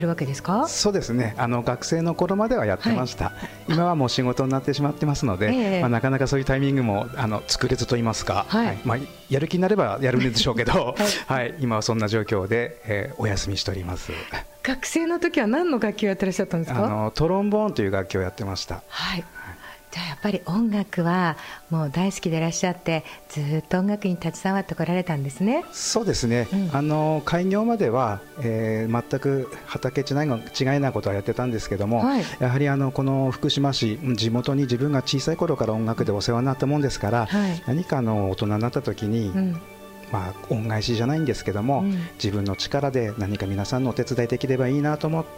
るわけですか？ そうですね、学生の頃まではやってました、今はもう仕事になってしまってますので、なかなかそういうタイミングも作れずと言いますか、やる気になればやるんでしょうけど、今はそんな状況で、お休みしております。 学生の時は何の楽器をやってらっしゃったんですか？ トロンボーンという楽器をやってました。 じゃあやっぱり音楽はもう大好きでいらっしゃって、ずっと音楽に携わってこられたんですね。 そうですね、開業までは、全く畑違いなことはやってたんですけども、やはりこの福島市、地元に自分が小さい頃から音楽でお世話になったもんですから、何か大人になった時に、恩返しじゃないんですけども、自分の力で何か皆さんのお手伝いできればいいなと思って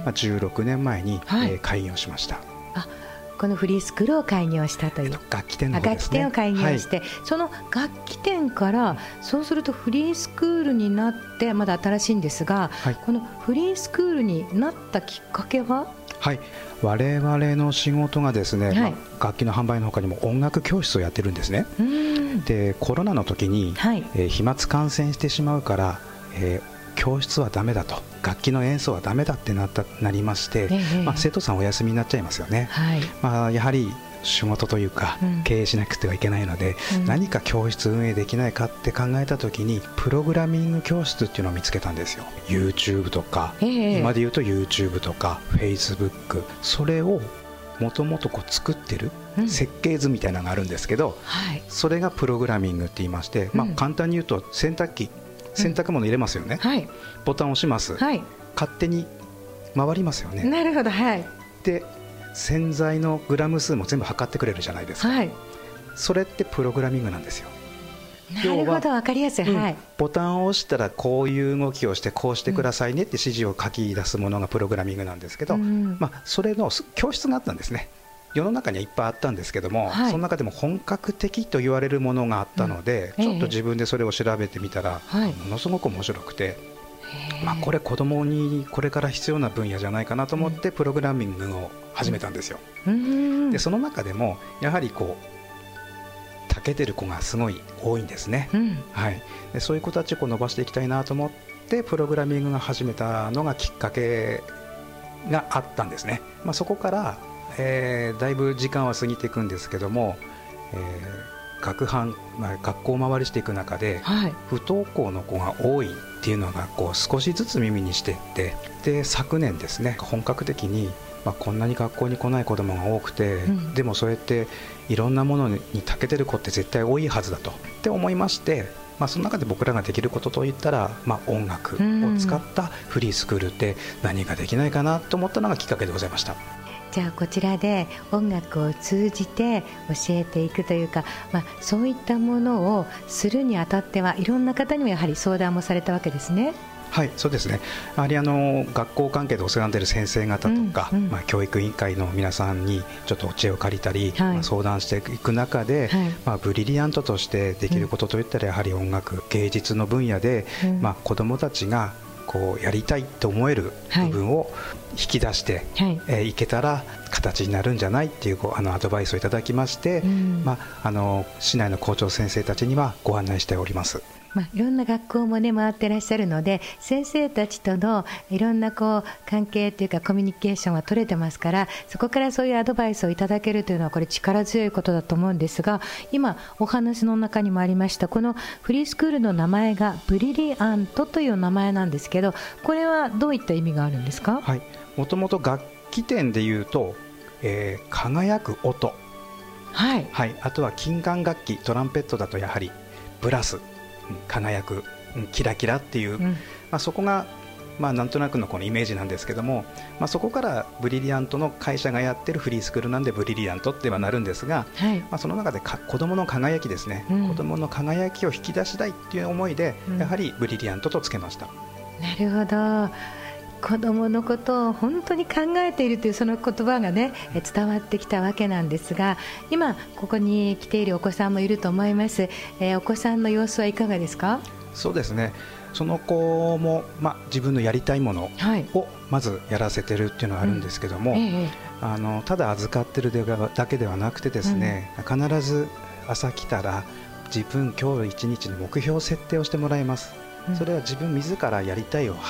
、16年前に、開業しました。 このフリースクールを開業したという、 楽器店の方ですね。 楽器店を開業して、その楽器店からそうするとフリースクールになって、まだ新しいんですが、このフリースクールになったきっかけは？ 我々の仕事がですね、楽器の販売の他にも音楽教室をやってるんですね。でコロナの時に、飛沫感染してしまうから、教室はダメだと、楽器の演奏はダメだってなりまして、生徒さんお休みになっちゃいますよね。やはり仕事というか、経営しなくてはいけないので、何か教室運営できないかって考えた時に、プログラミング教室っていうのを見つけたんですよ。 YouTube とか、今で言うと YouTube とか Facebook、 それをもともと作ってる設計図みたいなのがあるんですけど、それがプログラミングって言いまして、簡単に言うと洗濯機、洗濯物入れますよね、ボタンを押します、勝手に回りますよね。 なるほど、 で洗剤のグラム数も全部測ってくれるじゃないですか、それってプログラミングなんですよ。 なるほど、分かりやすい、 ボタンを押したらこういう動きをしてこうしてくださいねって指示を書き出すものがプログラミングなんですけど、それの教室があったんですね。世の中にはいっぱいあったんですけども、その中でも本格的と言われるものがあったので、ちょっと自分でそれを調べてみたら、ものすごく面白くて、これ子供にこれから必要な分野じゃないかなと思ってプログラミングを始めたんですよ。でその中でもやはり長けてる子がすごい多いんですね、でそういう子たちを伸ばしていきたいなと思ってプログラミングが始めたのがきっかけがあったんですね。そこからだいぶ時間は過ぎていくんですけども、学校を回りしていく中で、不登校の子が多いっていうのが少しずつ耳にしていって、で昨年ですね、本格的に、こんなに学校に来ない子どもが多くて、でもそうやっていろんなものに長けてる子って絶対多いはずだとって思いまして、その中で僕らができることといったら、音楽を使ったフリースクールって何ができないかなと思ったのがきっかけでございました。 じゃあこちらで音楽を通じて教えていくというか、そういったものをするにあたってはいろんな方にもやはり相談もされたわけですね。 そうですね。やはり学校関係でお世話になっている先生方とか、教育委員会の皆さんにちょっとお知恵を借りたり、相談していく中で、ブリリアントとしてできることといったら、やはり音楽芸術の分野で、子どもたちがやりたいと思える部分を引き出していけたら形になるんじゃないっていうアドバイスをいただきまして、市内の校長先生たちにはご案内しております。 いろんな学校もね回ってらっしゃるので、先生たちとのいろんな関係というかコミュニケーションは取れてますから、そこからそういうアドバイスをいただけるというのはこれ力強いことだと思うんですが、今お話の中にもありましたこのフリースクールの名前がブリリアントという名前なんですけど、これはどういった意味があるんですか？ もともと楽器店でいうと、輝く音、あとは金管楽器、トランペットだとやはりブラス、輝く、キラキラっていう、そこが、なんとなくのこのイメージなんですけども、そこからブリリアントの会社がやってるフリースクールなんでブリリアントってはなるんですが、その中で子どもの輝きですね、子どもの輝きを引き出したいっていう思いで、やはりブリリアントとつけました。 なるほど。子どものことを本当に考えているというその言葉がね伝わってきたわけなんですが、今ここに来ているお子さんもいると思います。お子さんの様子はいかがですか？ そうですね、その子も、自分のやりたいものをまずやらせてるっていうのはあるんですけども、ただ預かってるだけではなくてですね、必ず朝来たら自分今日一日の目標設定をしてもらいます。それは自分自らやりたいを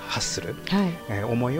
発する、 はい、 思い